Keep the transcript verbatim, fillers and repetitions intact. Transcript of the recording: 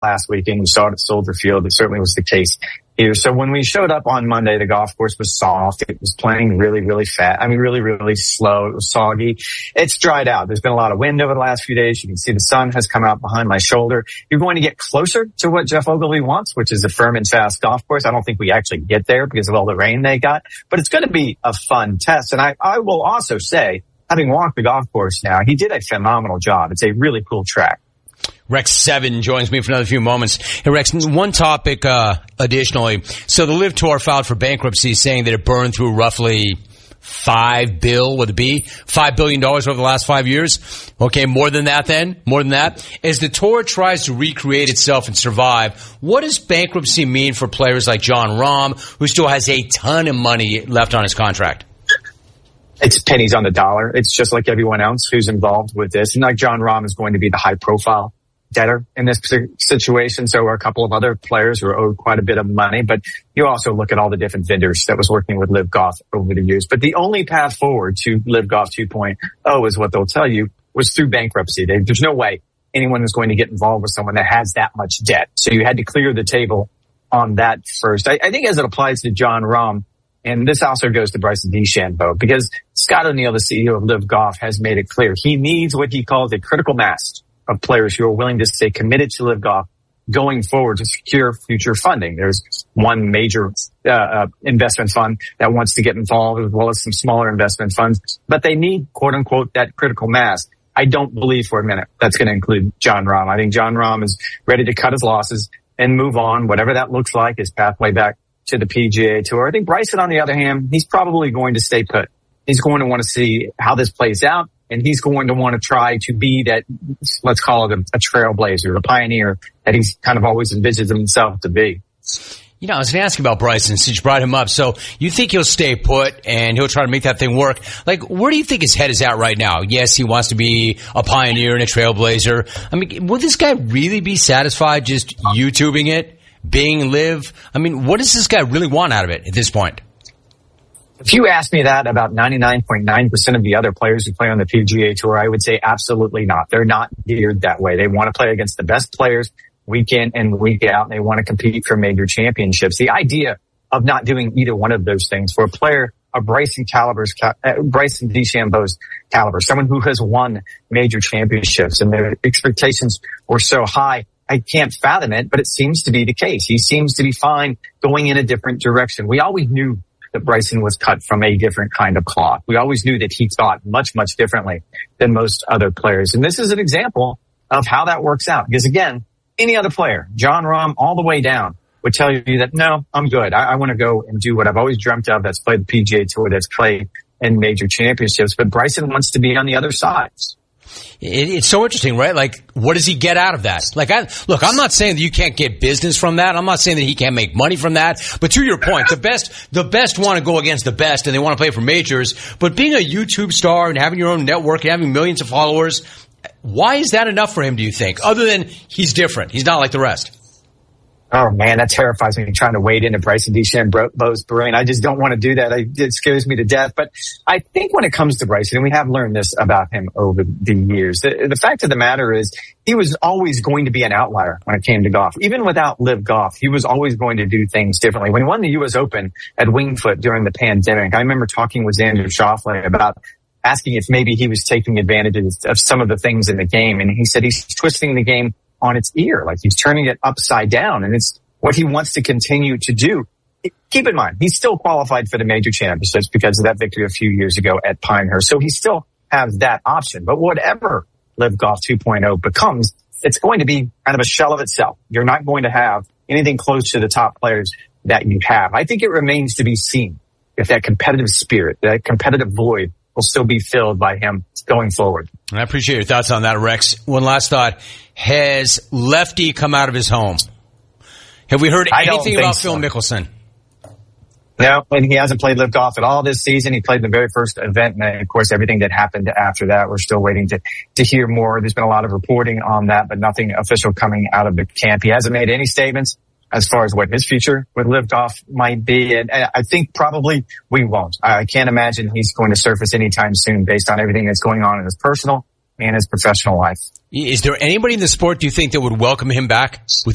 last weekend. We saw it at Soldier Field. It certainly was the case here. So when we showed up on Monday, the golf course was soft. It was playing really, really fast. I mean, really, really slow. It was soggy. It's dried out. There's been a lot of wind over the last few days. You can see the sun has come out behind my shoulder. You're going to get closer to what Jeff Ogilvy wants, which is a firm and fast golf course. I don't think we actually get there because of all the rain they got, but it's going to be a fun test. And I, I will also say, having walked the golf course now, he did a phenomenal job. It's a really cool track. Rex Seven joins me for another few moments. Hey, Rex, one topic uh additionally. So the Live Tour filed for bankruptcy, saying that it burned through roughly five bill, would it be? Five billion dollars over the last five years. Okay, more than that then? More than that? As the tour tries to recreate itself and survive, what does bankruptcy mean for players like Jon Rahm, who still has a ton of money left on his contract? It's pennies on the dollar. It's just like everyone else who's involved with this. And like Jon Rahm is going to be the high profile debtor in this situation. So are a couple of other players who are owed quite a bit of money. But you also look at all the different vendors that was working with Live Golf over the years. But the only path forward to Live Golf two point oh is what they'll tell you was through bankruptcy. There's no way anyone is going to get involved with someone that has that much debt. So you had to clear the table on that first. I, I think as it applies to Jon Rahm, and this also goes to Bryson DeChambeau, because Scott O'Neill, the C E O of Live Golf, has made it clear he needs what he calls a critical mass of players who are willing to stay committed to Live Golf going forward to secure future funding. There's one major uh, uh investment fund that wants to get involved, as well as some smaller investment funds, but they need, quote unquote, that critical mass. I don't believe for a minute that's going to include Jon Rahm. I think Jon Rahm is ready to cut his losses and move on, whatever that looks like, his pathway back to the P G A Tour. I think Bryson, on the other hand, he's probably going to stay put. He's going to want to see how this plays out, and he's going to want to try to be that, let's call it a, a trailblazer, a pioneer that he's kind of always envisioned himself to be. You know, I was going to ask about Bryson since you brought him up. So you think he'll stay put and he'll try to make that thing work? Like, where do you think his head is at right now? Yes, he wants to be a pioneer and a trailblazer. I mean, will this guy really be satisfied just YouTubing it, being Live? I mean, what does this guy really want out of it at this point? If you ask me that about ninety-nine point nine percent of the other players who play on the P G A Tour, I would say absolutely not. They're not geared that way. They want to play against the best players week in and week out. They want to compete for major championships. The idea of not doing either one of those things for a player of Bryson caliber's, uh, Bryson DeChambeau's caliber, someone who has won major championships, and their expectations were so high, I can't fathom it, but it seems to be the case. He seems to be fine going in a different direction. We always knew that Bryson was cut from a different kind of cloth. We always knew that he thought much, much differently than most other players. And this is an example of how that works out. Because again, any other player, Jon Rahm all the way down, would tell you that, no, I'm good. I, I want to go and do what I've always dreamt of. That's play the P G A Tour, that's play in major championships. But Bryson wants to be on the other side. It, it's so interesting, right? Like, what does he get out of that? Like, I, look, I'm not saying that you can't get business from that. I'm not saying that he can't make money from that. But to your point, the best, the best want to go against the best, and they want to play for majors. But being a YouTube star and having your own network and having millions of followers, why is that enough for him, do you think? Other than he's different. He's not like the rest. Oh man, that terrifies me, trying to wade into Bryson DeChambeau's brain. I just don't want to do that. I, it scares me to death. But I think when it comes to Bryson, and we have learned this about him over the years, the, the fact of the matter is he was always going to be an outlier when it came to golf. Even without Live Golf, he was always going to do things differently. When he won the U S Open at Winged Foot during the pandemic, I remember talking with Xander Schauffele about asking if maybe he was taking advantage of some of the things in the game. And he said he's twisting the game on its ear, like he's turning it upside down, and it's what he wants to continue to do. Keep in mind, he's still qualified for the major championships because of that victory a few years ago at Pinehurst, so he still has that option. But whatever Live Golf two point oh becomes, it's going to be kind of a shell of itself. You're not going to have anything close to the top players that you have. I think it remains to be seen if that competitive spirit, that competitive void, will still be filled by him going forward. I appreciate your thoughts on that, Rex. One last thought. Has Lefty come out of his home? Have we heard anything about so. Phil Mickelson? No, and he hasn't played Live Golf at all this season. He played the very first event, and of course, everything that happened after that, we're still waiting to, to hear more. There's been a lot of reporting on that, but nothing official coming out of the camp. He hasn't made any statements as far as what his future with Live Golf might be. And I think probably we won't. I can't imagine he's going to surface anytime soon based on everything that's going on in his personal and his professional life. Is there anybody in the sport, do you think, that would welcome him back with